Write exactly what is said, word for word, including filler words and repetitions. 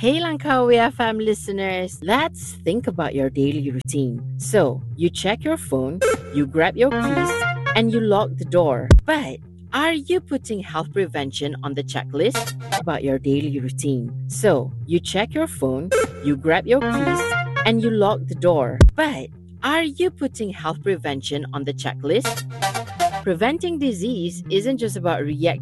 Hey Langkawi F M listeners, let's think about your daily routine. So, you check your phone, you grab your keys, and you lock the door. But are you putting health prevention on the checklist? About your daily routine. So, you check your phone, you grab your keys, and you lock the door. But are you putting health prevention on the checklist? Preventing disease isn't just about reacting